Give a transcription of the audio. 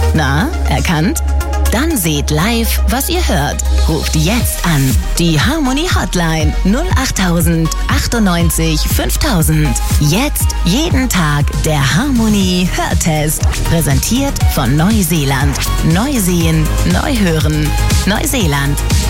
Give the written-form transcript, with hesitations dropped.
Na, erkannt? Dann seht live, was ihr hört. Ruft jetzt an. Die Harmony Hotline 08000 98 5000. Jetzt jeden Tag der Harmony Hörtest. Präsentiert von Neuseeland. Neu sehen, neu hören. Neuseeland.